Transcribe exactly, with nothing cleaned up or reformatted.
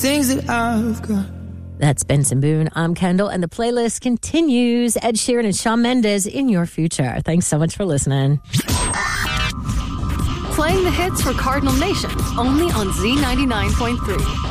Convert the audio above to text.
Things that I've got. That's Benson Boone. I'm Kendall, and the playlist continues. Ed Sheeran and Shawn Mendes in your future. Thanks so much for listening. Playing the hits for Cardinal Nation, only on Z ninety-nine point three.